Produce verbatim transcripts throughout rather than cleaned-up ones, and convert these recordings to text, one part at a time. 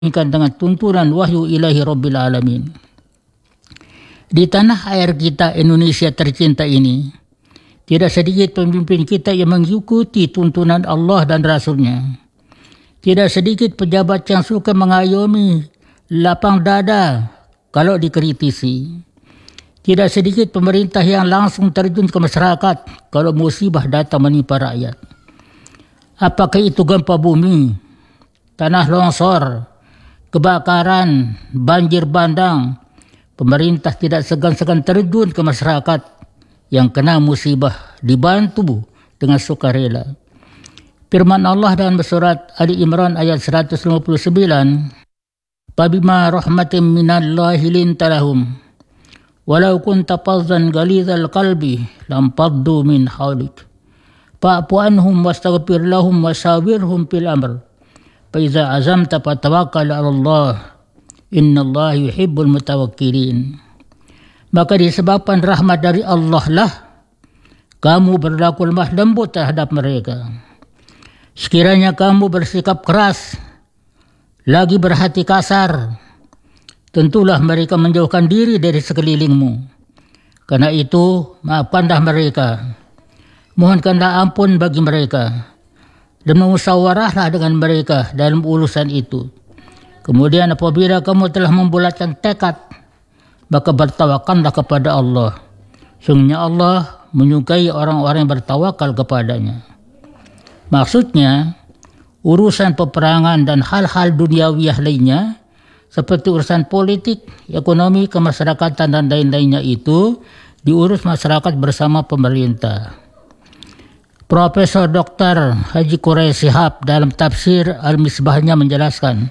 dengan tuntunan wahyu ilahi Rabbil Alamin. Di tanah air kita Indonesia tercinta ini, tidak sedikit pemimpin kita yang mengikuti tuntunan Allah dan Rasulnya. Tidak sedikit pejabat yang suka mengayomi lapang dada kalau dikritisi. Tidak sedikit pemerintah yang langsung terjun ke masyarakat kalau musibah datang menimpa rakyat. Apakah itu gempa bumi, tanah longsor, kebakaran, banjir bandang, pemerintah tidak segan-segan terjun ke masyarakat yang kena musibah, dibantu dengan sukarela. Firman Allah dalam surat Ali Imran ayat seratus lima puluh sembilan, "Fabima rahmatin minallahi lintalahum, walau kunta fazzan ghalizal qalbi lam faddu min hawlik, fa'fu anhum wastaghfir lahum wasawirhum fil amr. Faiza azamta fatawakkal 'ala Allah, innallaha yuhibbul mutawakkilin." Maka disebabkan rahmat dari Allah lah kamu berlaku lemah lembut terhadap mereka. Sekiranya kamu bersikap keras, lagi berhati kasar, tentulah mereka menjauhkan diri dari sekelilingmu. Karena itu, maafkanlah mereka, mohonkanlah ampun bagi mereka, dan musyawarahlah dengan mereka dalam urusan itu. Kemudian apabila kamu telah membulatkan tekad, maka bertawakallah kepada Allah. Sungguhnya Allah menyukai orang-orang yang bertawakal kepadanya. Maksudnya, urusan peperangan dan hal-hal duniawiyah lainnya, seperti urusan politik, ekonomi, kemasyarakatan, dan lain-lainnya itu diurus masyarakat bersama pemerintah. Profesor Doktor Haji Quraish Shihab dalam tafsir Al-Misbahnya menjelaskan,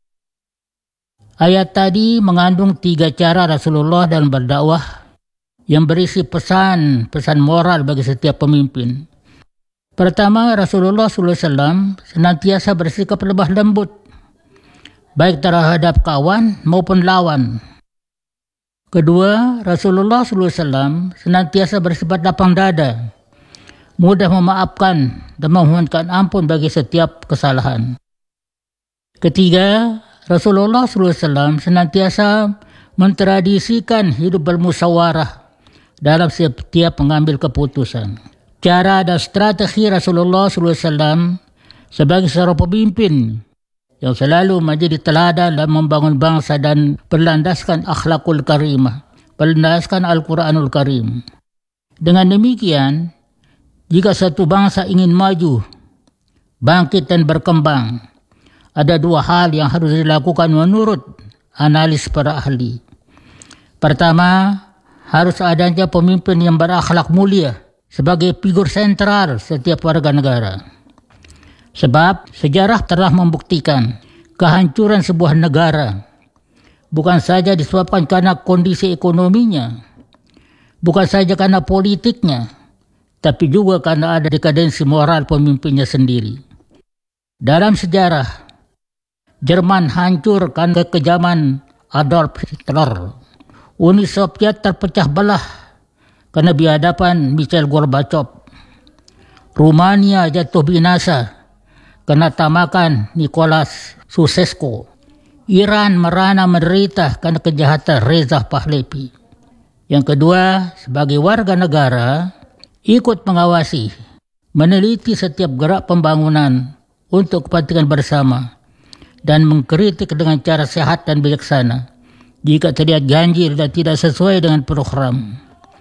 ayat tadi mengandung tiga cara Rasulullah dalam berdakwah yang berisi pesan-pesan moral bagi setiap pemimpin. Pertama, Rasulullah sallallahu alaihi wasallam senantiasa bersikap lemah lembut, baik terhadap kawan maupun lawan. Kedua, Rasulullah sallallahu alaihi wasallam senantiasa bersifat lapang dada, mudah memaafkan dan memohonkan ampun bagi setiap kesalahan. Ketiga, Rasulullah sallallahu alaihi wasallam senantiasa mentradisikan hidup bermusyawarah dalam setiap mengambil keputusan. Cara dan strategi Rasulullah sallallahu alaihi wasallam sebagai seorang pemimpin yang selalu menjadi teladan dalam membangun bangsa dan berlandaskan akhlakul karimah, berlandaskan Al-Quranul Karim. Dengan demikian, jika satu bangsa ingin maju, bangkit dan berkembang, ada dua hal yang harus dilakukan menurut analis para ahli. Pertama, harus adanya pemimpin yang berakhlak mulia sebagai figur sentral setiap warga negara. Sebab sejarah telah membuktikan kehancuran sebuah negara bukan saja disebabkan karena kondisi ekonominya, bukan saja karena politiknya, tapi juga karena ada dekadensi moral pemimpinnya sendiri. Dalam sejarah, Jerman hancur karena kekejaman Adolf Hitler. Uni Soviet terpecah belah karena biadaban Mikhail Gorbachev. Rumania jatuh binasa karena tamakan Nicolas Ceausescu. Iran merana menderita karena kejahatan Reza Pahlavi. Yang kedua, sebagai warga negara, ikut mengawasi, meneliti setiap gerak pembangunan untuk kepentingan bersama, dan mengkritik dengan cara sehat dan bijaksana jika terlihat ganjil dan tidak sesuai dengan program.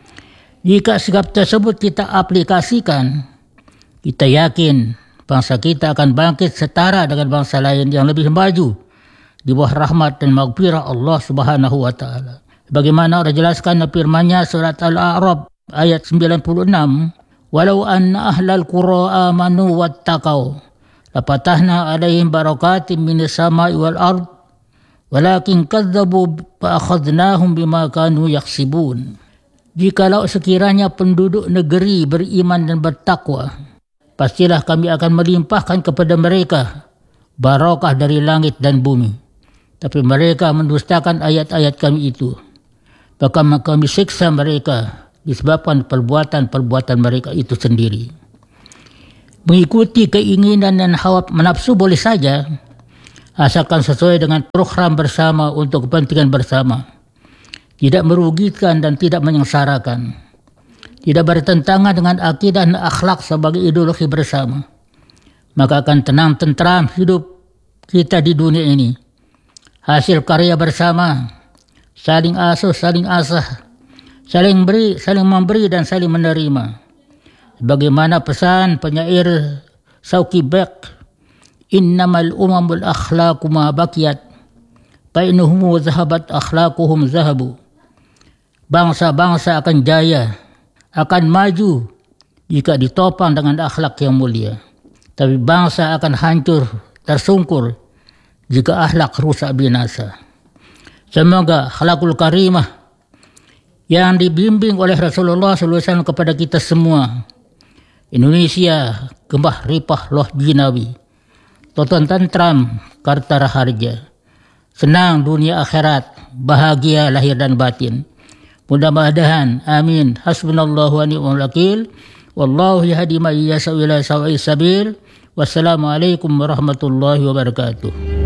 Jika sikap tersebut kita aplikasikan, kita yakin bangsa kita akan bangkit setara dengan bangsa lain yang lebih maju di bawah rahmat dan maghfirah Allah Subhanahu wa taala. Bagaimana Allah jelaskan firman-Nya surat Al-A'raf ayat sembilan puluh enam, "Walau anna ahlal qura amanu wattaqau lafatahna 'alaihim barakatim minas sama'i wal ard walakin kadzdzabu fa akhadnahum bima kanu yaksibun." Jikalau sekiranya penduduk negeri beriman dan bertakwa, pastilah kami akan melimpahkan kepada mereka barakah dari langit dan bumi. Tapi mereka mendustakan ayat-ayat kami itu, maka kami siksa mereka disebabkan perbuatan-perbuatan mereka itu sendiri. Mengikuti keinginan dan hawa nafsu boleh saja, asalkan sesuai dengan program bersama untuk kepentingan bersama, tidak merugikan dan tidak menyengsarakan, tidak bertentangan dengan akidah dan akhlak sebagai ideologi bersama, maka akan tenang tentram hidup kita di dunia ini. Hasil karya bersama, saling asuh, saling asah, saling beri, saling memberi dan saling menerima. Bagaimana pesan penyair Sauki Bek, innamal umamul akhlaqu ma baqiyat fa innahum zahabat akhlaquhum zahabu. Bangsa-bangsa akan jaya, akan maju jika ditopang dengan akhlak yang mulia. Tapi bangsa akan hancur, tersungkur jika akhlak rusak binasa. Semoga akhlakul karimah yang dibimbing oleh Rasulullah sallallahu alaihi wasallam kepada kita semua, Indonesia gembah ripah loh jinawi, toton tentram karta raharja, senang dunia akhirat, bahagia lahir dan batin. Mudah-mudahan, amin. Hasbunallahu wa ni'mal wakil. Wallahu yahdi man yasha'u ila sawa'is sabil. Wassalamualaikum warahmatullahi wabarakatuh.